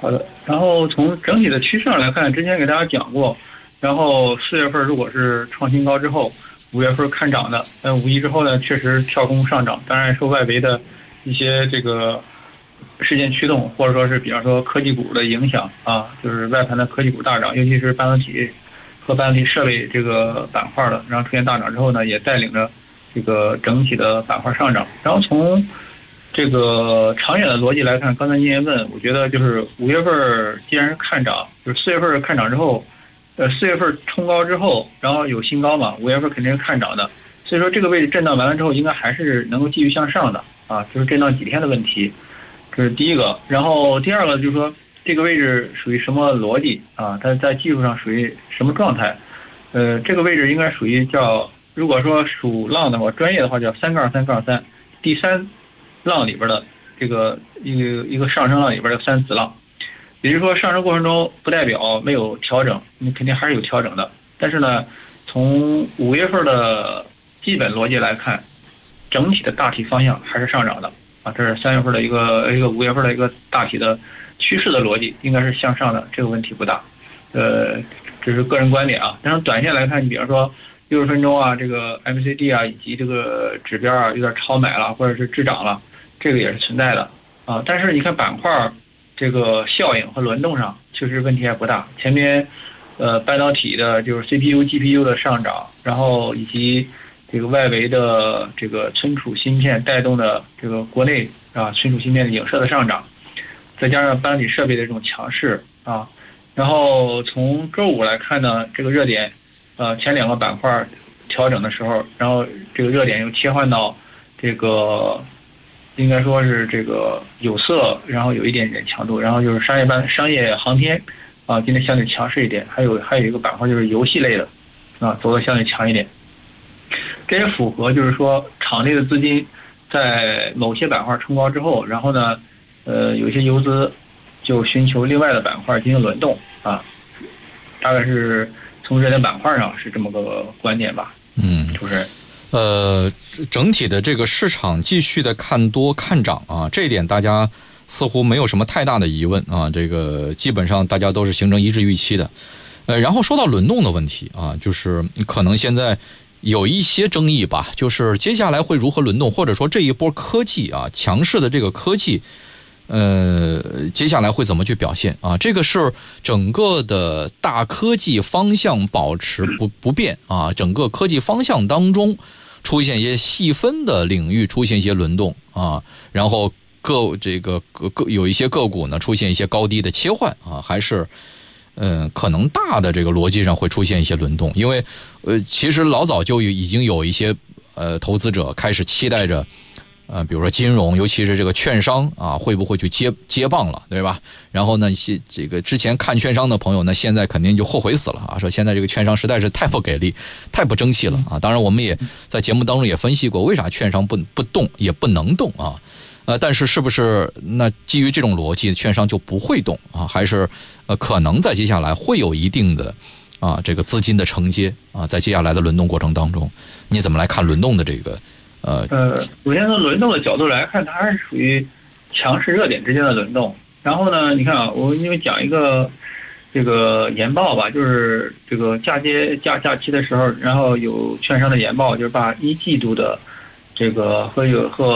好的。然后从整体的趋势上来看，之前给大家讲过，然后4月份如果是创新高之后，5月份看涨的，5一之后呢，确实跳空上涨，当然受外围的一些这个事件驱动，或者说是比方说科技股的影响啊，就是外盘的科技股大涨，尤其是半导体和半导体设备这个板块的，然后出现大涨之后呢，也带领着这个整体的板块上涨。然后从这个长远的逻辑来看，刚才您也问，我觉得就是5月份既然是看涨，就是4月份看涨之后，4月份冲高之后，然后有新高嘛，5月份肯定是看涨的，所以说这个位置震荡完了之后，应该还是能够继续向上的啊，就是震荡几天的问题，这是第一个。然后第二个就是说这个位置属于什么逻辑啊？它在技术上属于什么状态？这个位置应该属于叫，如果说属浪的话，专业的话叫3-3-3，第三浪里边的这个一个上升浪里边的3子浪，也就是说上升过程中不代表没有调整，你肯定还是有调整的。但是呢，从5月份的基本逻辑来看，整体的大体方向还是上涨的啊，这是3月份的一个5月份的一个大体的趋势的逻辑，应该是向上的，这个问题不大。这是个人观点啊。但是短线来看，你比方说60分钟啊，这个 MACD 啊以及这个指标啊有点超买了，或者是滞涨了。这个也是存在的啊，但是你看板块这个效应和轮动上确实问题还不大。前面半导体的就是 CPU、GPU 的上涨，然后以及这个外围的这个存储芯片带动的这个国内啊存储芯片的影射的上涨，再加上半导体设备的这种强势啊，然后从周五来看呢，这个热点前2个板块调整的时候，然后这个热点又切换到这个。应该说是这个有色，然后有一点点强度，然后就是商业航天啊，今天相对强势一点，还有一个板块就是游戏类的啊，走得相对强一点。这也符合就是说场内的资金在某些板块冲高之后，然后呢有些游资就寻求另外的板块进行轮动啊，大概是从热点板块上是这么个观点吧。主持人。 整体的这个市场继续的看多看涨啊，这一点大家似乎没有什么太大的疑问啊，这个基本上大家都是形成一致预期的。然后说到轮动的问题啊，就是可能现在有一些争议吧，就是接下来会如何轮动，或者说这一波科技啊强势的这个科技接下来会怎么去表现啊？这个是整个的大科技方向保持不变啊，整个科技方向当中出现一些细分的领域出现一些轮动啊，然后有一些个股呢出现一些高低的切换啊，还是可能大的这个逻辑上会出现一些轮动，因为其实老早就已经有一些投资者开始期待着比如说金融，尤其是这个券商啊，会不会去接棒了，对吧？然后呢，这个之前看券商的朋友呢，现在肯定就后悔死了啊！说现在这个券商实在是太不给力，太不争气了啊！当然，我们也在节目当中也分析过，为啥券商不动也不能动啊？但是不是那基于这种逻辑，券商就不会动啊？还是可能在接下来会有一定的这个资金的承接啊？在接下来的轮动过程当中，你怎么来看轮动的这个？ 首先从轮动的角度来看，它还是属于强势热点之间的轮动。然后呢，你看啊，我因为讲一个这个研报吧，就是这个假期的时候，然后有券商的研报，就是把1季度的这个和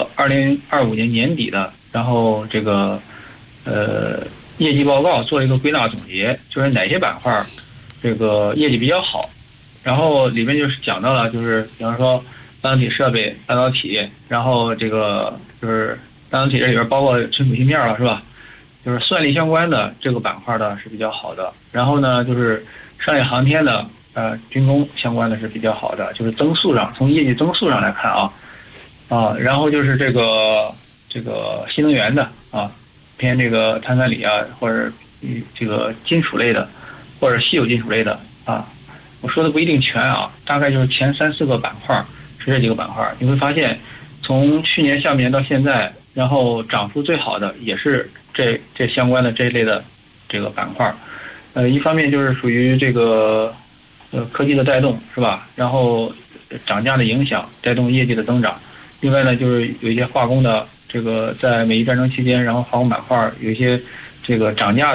2025年年底的，然后这个业绩报告做一个归纳总结，就是哪些板块这个业绩比较好，然后里面就是讲到了，就是比方说半导体设备、半导体，然后这个就是半导体这里边包括存储芯片了，是吧？就是算力相关的这个板块呢是比较好的。然后呢，就是商业航天的、军工相关的是比较好的，就是增速上，从业绩增速上来看然后就是这个新能源的偏这个碳酸锂啊，或者这个金属类的，或者稀有金属类的我说的不一定全大概就是前3-4个板块。是这几个板块，你会发现从去年下半年到现在，然后涨幅最好的也是这相关的这一类的这个板块。一方面就是属于这个科技的带动，是吧？然后涨价的影响带动业绩的增长。另外呢，就是有一些化工的这个在美伊战争期间，然后化工板块有一些这个涨价